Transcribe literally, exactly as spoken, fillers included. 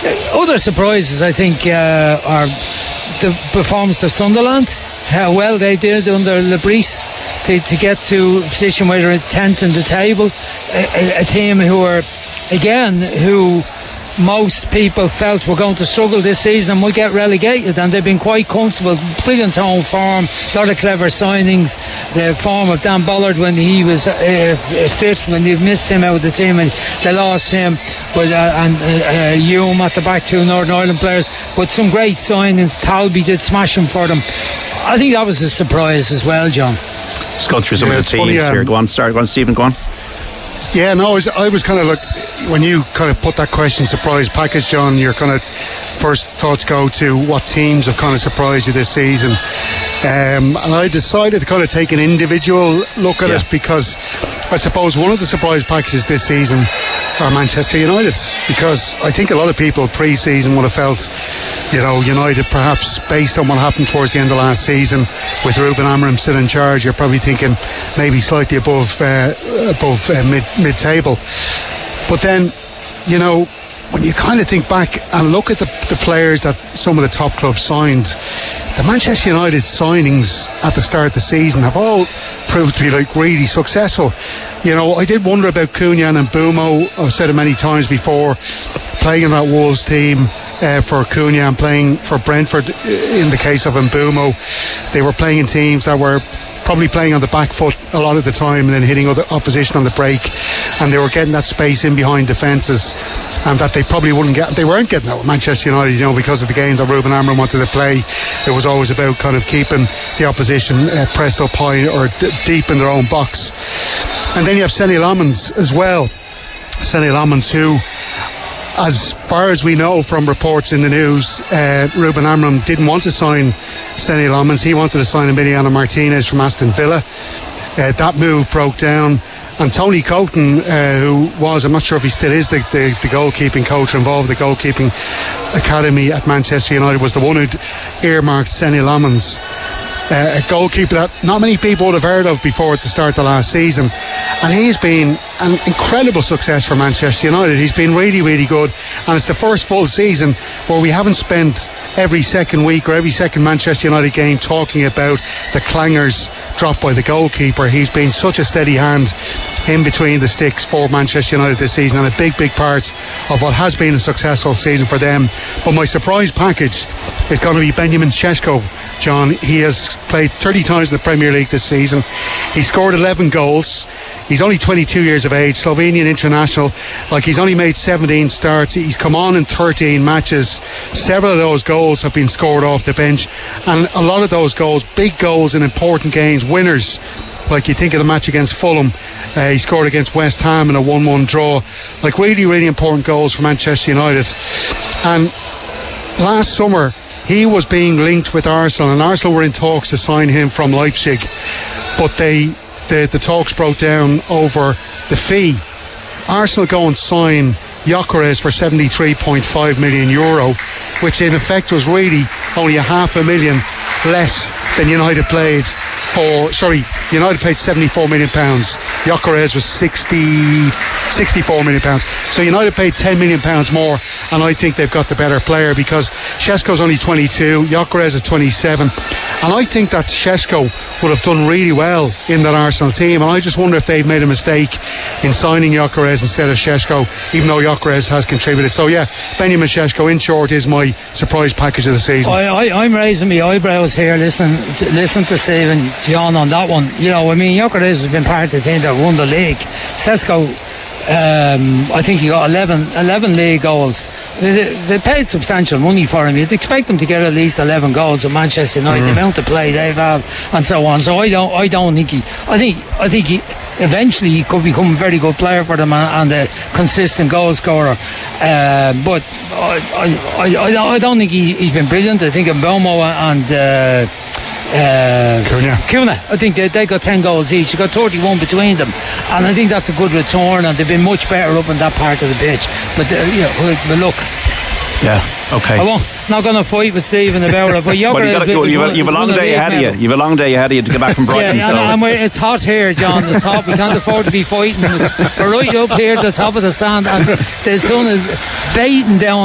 other surprises, I think, uh, are the performance of Sunderland, how well they did under Lebris to, to get to a position where they're tenth in the table. A, a, a team who are, again, who most people felt were going to struggle this season and would get relegated, and they've been quite comfortable. Brilliant home form, a lot of clever signings. The form of Dan Bollard when he was uh, fit, when they've missed him out of the team and they lost him, but uh, and uh, uh, Hume at the back, two Northern Ireland players, but some great signings. Talby did smash them for them. I think that was a surprise as well, John. Let's go through some yeah, of the teams funny, um, here. Go on, start. Go on, Stephen. Go on. Yeah, no, I was, I was kind of like, when you kind of put that question, surprise package, John, your kind of first thoughts go to what teams have kind of surprised you this season. Um, and I decided to kind of take an individual look at yeah. it, because I suppose one of the surprise packages this season are Manchester United, because I think a lot of people pre-season would have felt, you know, United perhaps based on what happened towards the end of last season with Ruben Amorim still in charge, you're probably thinking maybe slightly above uh, above uh, mid mid table. But then, you know, when you kind of think back and look at the, the players that some of the top clubs signed, the Manchester United signings at the start of the season have all proved to be like really successful. You know, I did wonder about Cunha and Mbeumo. I've said it many times before, playing in that Wolves team uh, for Cunha and playing for Brentford in the case of Mbeumo. They were playing in teams that were probably playing on the back foot a lot of the time and then hitting other opposition on the break, and they were getting that space in behind defences, and that they probably wouldn't get, they weren't getting that with Manchester United, you know, because of the game that Ruben Amorim wanted to play. It was always about kind of keeping the opposition uh, pressed up high or d- deep in their own box. And then you have Seny Lammens as well. Seny Lammens, who, as far as we know from reports in the news, uh, Ruben Amorim didn't want to sign Seny Lammens. He wanted to sign Emiliano Martinez from Aston Villa. Uh, that move broke down, and Tony Coton, uh, who was, I'm not sure if he still is, the, the, the goalkeeping coach involved, the goalkeeping academy at Manchester United, was the one who'd earmarked Seny Lammens, uh, a goalkeeper that not many people would have heard of before at the start of the last season. And he's been an incredible success for Manchester United. He's been really, really good, and it's the first full season where we haven't spent every second week or every second Manchester United game talking about the clangers dropped by the goalkeeper. He's been such a steady hand in between the sticks for Manchester United this season, and a big, big part of what has been a successful season for them. But my surprise package is going to be Benjamin Šeško, John. He has played thirty times in the Premier League this season. He scored eleven goals. He's only twenty-two years of age, Slovenian international. Like, he's only made seventeen starts. He's come on in thirteen matches. Several of those goals have been scored off the bench, and a lot of those goals, big goals in important games, winners. Like, you think of the match against Fulham, uh, he scored against West Ham in a one one draw. Like, really, really important goals for Manchester United. And last summer, he was being linked with Arsenal, and Arsenal were in talks to sign him from Leipzig, but they the, the talks broke down over the fee. Arsenal go and sign Gyökeres for seventy-three point five million euro, which in effect was really only a half a million less than United played for, sorry, United paid seventy-four million pounds. Gyökeres was sixty, sixty-four million pounds. So United paid ten million pounds more, and I think they've got the better player, because Šeško's only twenty-two, Gyökeres is twenty-seven, and I think that Šeško would have done really well in that Arsenal team, and I just wonder if they've made a mistake in signing Gyökeres instead of Šeško, even though Gyökeres has contributed. So yeah, Benjamin Šeško, in short, is my surprise package of the season. I, I, I'm raising my eyebrows here. Listen, listen to Stephen, John, on that one. You know, I mean, Gyökeres has been part of the team that won the league. Šeško, um, I think he got eleven, eleven league goals. They, they paid substantial money for him. You'd expect them to get at least eleven goals at Manchester United, mm. the amount of play they've had and so on. So I don't, I don't think he. I think, I think he. Eventually, he could become a very good player for them and, and a consistent goal scorer. Uh, but I, I, I, I don't think he, he's been brilliant. I think Mbeumo and uh, uh, Cunha. Cunha, I think they, they got ten goals each. They got thirty-one between them, and I think that's a good return. And they've been much better up in that part of the pitch. But uh, you know, but look. Yeah, okay. I won't, not going to fight with Stephen about it, but well, you gotta go, you've, a, you've a long day ahead of you. You've a long day ahead of you to get back from Brighton. Yeah, so. and, and it's hot here, John. It's hot. We can't afford to be fighting. We're right up here at the top of the stand, and the sun is beating down